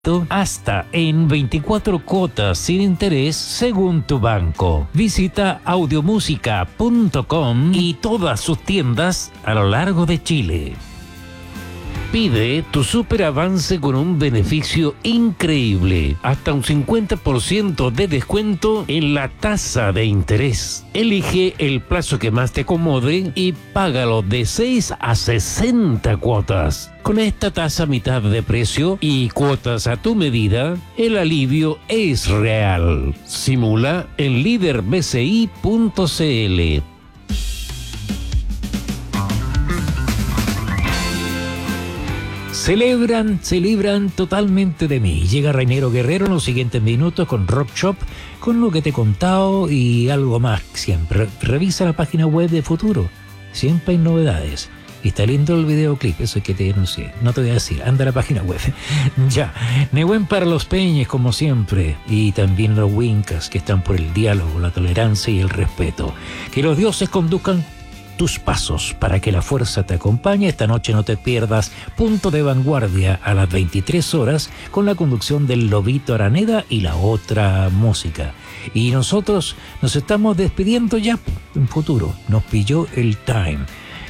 hasta en 24 cuotas sin interés según tu banco. Visita audiomusica.com y todas sus tiendas a lo largo de Chile. Pide tu super avance con un beneficio increíble, hasta un 50% de descuento en la tasa de interés. Elige el plazo que más te acomode y págalo de 6 a 60 cuotas. Con esta tasa a mitad de precio y cuotas a tu medida, el alivio es real. Simula en liderbci.cl. Celebran totalmente de mí. Llega Reinero Guerrero en los siguientes minutos con Rock Shop, con lo que te he contado y algo más. Siempre revisa la página web de Futuro. Siempre hay novedades. Y está lindo el videoclip, eso es que te denuncié. No te voy a decir, anda a la página web. Ya, Nehuen para los Peñes, como siempre. Y también los Wincas, que están por el diálogo, la tolerancia y el respeto. Que los dioses conduzcan tus pasos para que la fuerza te acompañe. Esta noche no te pierdas Punto de Vanguardia a las 23 horas con la conducción del Lobito Araneda y la otra música. Y nosotros nos estamos despidiendo ya en Futuro. Nos pilló el time.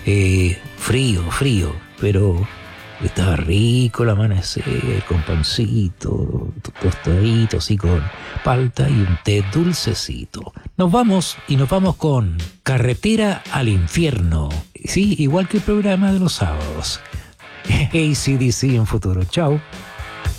Frío, pero estaba rico el amanecer, con pancito, tostadito, así con palta y un té dulcecito. Nos vamos con Carretera al Infierno. Sí, igual que el programa de los sábados. AC/DC en Futuro. Chao.